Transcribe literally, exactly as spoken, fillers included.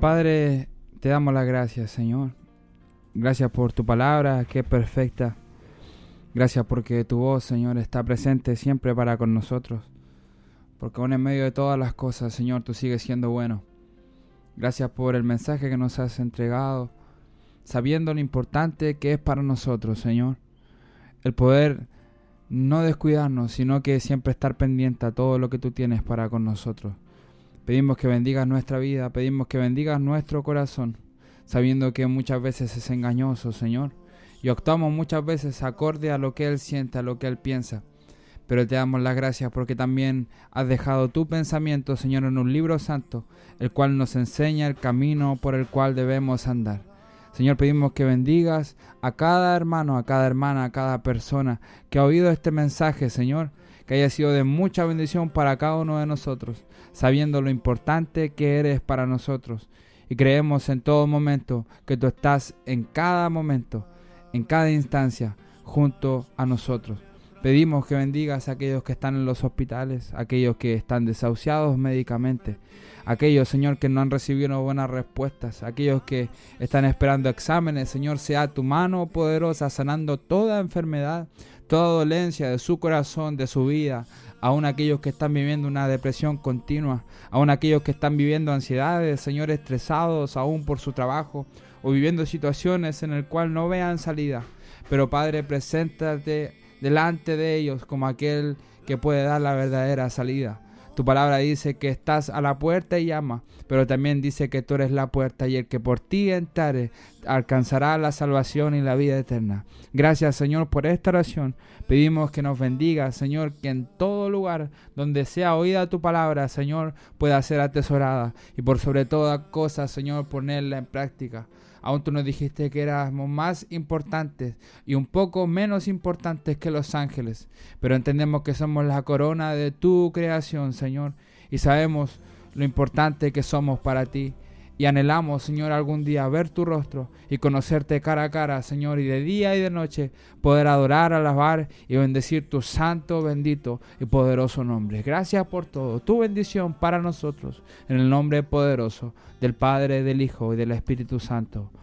Padre, te damos las gracias, Señor. Gracias por tu palabra, que es perfecta. Gracias porque tu voz, Señor, está presente siempre para con nosotros. Porque aún en medio de todas las cosas, Señor, tú sigues siendo bueno. Gracias por el mensaje que nos has entregado, sabiendo lo importante que es para nosotros, Señor. El poder no descuidarnos, sino que siempre estar pendiente a todo lo que tú tienes para con nosotros. Pedimos que bendigas nuestra vida, pedimos que bendigas nuestro corazón, sabiendo que muchas veces es engañoso, Señor, y actuamos muchas veces acorde a lo que Él siente, a lo que Él piensa. Pero te damos las gracias porque también has dejado tu pensamiento, Señor, en un libro santo, el cual nos enseña el camino por el cual debemos andar. Señor, pedimos que bendigas a cada hermano, a cada hermana, a cada persona que ha oído este mensaje, Señor, que haya sido de mucha bendición para cada uno de nosotros, sabiendo lo importante que eres para nosotros. Y creemos en todo momento que tú estás en cada momento, en cada instancia, junto a nosotros. Pedimos que bendigas a aquellos que están en los hospitales, aquellos que están desahuciados médicamente, aquellos, Señor, que no han recibido buenas respuestas, aquellos que están esperando exámenes. Señor, sea tu mano poderosa sanando toda enfermedad, toda dolencia de su corazón, de su vida, aún aquellos que están viviendo una depresión continua, aún aquellos que están viviendo ansiedades, Señor, estresados aún por su trabajo o viviendo situaciones en las cuales no vean salida. Pero Padre, preséntate delante de ellos como aquel que puede dar la verdadera salida. Tu palabra dice que estás a la puerta y llama, pero también dice que tú eres la puerta y el que por ti entrare alcanzará la salvación y la vida eterna. Gracias, Señor, por esta oración. Pedimos que nos bendiga, Señor, que en todo lugar donde sea oída tu palabra, Señor, pueda ser atesorada y por sobre todas cosas, Señor, ponerla en práctica. Aún tú nos dijiste que éramos más importantes y un poco menos importantes que los ángeles, pero entendemos que somos la corona de tu creación, Señor, y sabemos lo importante que somos para ti. Y anhelamos, Señor, algún día ver tu rostro y conocerte cara a cara, Señor, y de día y de noche poder adorar, alabar y bendecir tu santo, bendito y poderoso nombre. Gracias por todo, tu bendición para nosotros, en el nombre poderoso del Padre, del Hijo y del Espíritu Santo.